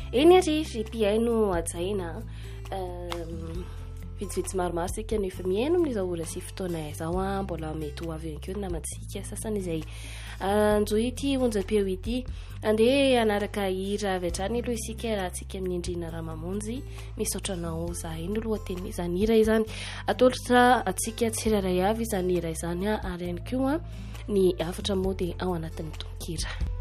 eny ary piaino ajaina vitsivitsy maromaro sika no efa miaino amin'izao ora sy fotoana izao mbola mety ho avy ihany koa namantsika sasany izay anjo ity onjam-peo ity andeha anaraka hira avy hatrany aloha isika raha tsika amin'ny indrina raha mamonjy misaotranao za iny lohateny izany hira izany atolotra atsika tsiraray avy izany hira izany ary ihany koa ny afatra moa dia ao anatin'ny tonkira